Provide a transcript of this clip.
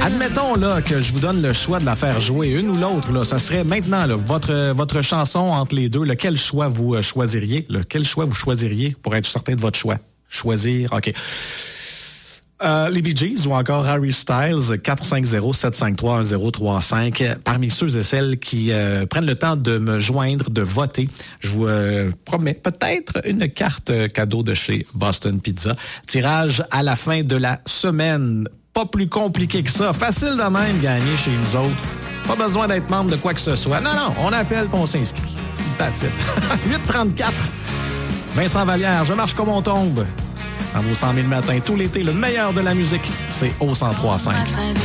Admettons là, que je vous donne le choix de la faire jouer, une ou l'autre. Là, ça serait maintenant là, votre chanson entre les deux. Quel choix vous choisiriez? Quel choix vous choisiriez pour être certain de votre choix? Choisir, OK. Les Bee Gees ou encore Harry Styles, 450-753-1035. Parmi ceux et celles qui prennent le temps de me joindre, de voter, je vous promets peut-être une carte cadeau de chez Boston Pizza. Tirage à la fin de la semaine. Pas plus compliqué que ça. Facile de même gagner chez nous autres. Pas besoin d'être membre de quoi que ce soit. Non, on appelle qu'on s'inscrit. That's it. 834. Vincent Vallière, je marche comme on tombe. Dans vos 100 000 matins tout l'été, le meilleur de la musique, c'est au 103.5.